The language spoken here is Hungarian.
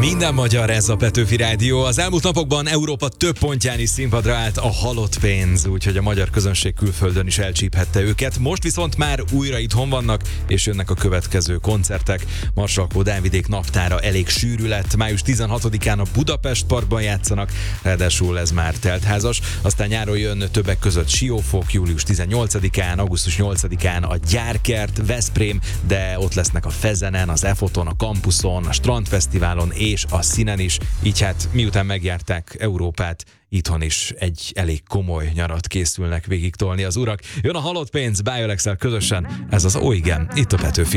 Minden magyar, ez a Petőfi Rádió. Az elmúlt napokban Európa több pontján is színpadra állt a halott pénz, úgyhogy a magyar közönség külföldön is elcsíphette őket. Most viszont már újra itthon vannak, és jönnek a következő koncertek. Marsalkó Dávidék naptára elég sűrű lett. Május 16-án a Budapest Parkban játszanak, ráadásul ez már teltházas. Aztán nyáron jön többek között Siófok, július 18-án, augusztus 8-án a Gyárkert, Veszprém, de ott lesznek a Fezenen, az EFOT-on, a Kampuszon, a Strandfesztiválon és a Színen is. Így hát miután megjárták Európát, itthon is egy elég komoly nyarat készülnek végigtolni az urak. Jön a halott pénz, Biolexel közösen, ez az Ó igen, itt a Petőfi